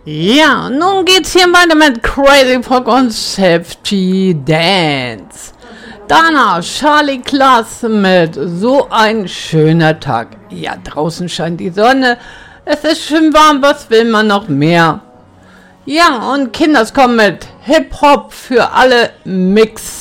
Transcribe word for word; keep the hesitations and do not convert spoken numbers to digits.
Ja, nun geht's hier weiter mit Crazy Frog und Safety Dance. Danach Charlie Klaas mit So ein schöner Tag. Ja, draußen scheint die Sonne. Es ist schön warm, was will man noch mehr? Ja, und Kinders kommen mit Hip-Hop für alle Mix.